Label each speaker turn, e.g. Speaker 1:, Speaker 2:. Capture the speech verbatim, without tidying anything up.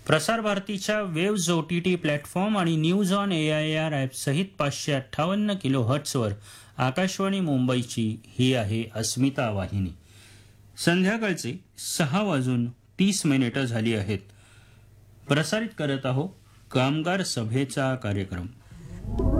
Speaker 1: प्रसार भारतीच्या waves O T T platform आणि news on A I R app सहित पाचशे अठ्ठावन्न किलो हर्ट्सवर आकाशवाणी मुंबईची ही आहे अस्मिता वाहिनी. संध्याकाळचे सहा वाजून तीस मिनिटं झाली आहेत. प्रसारित करत आहो कामगार सभेचा कार्यक्रम.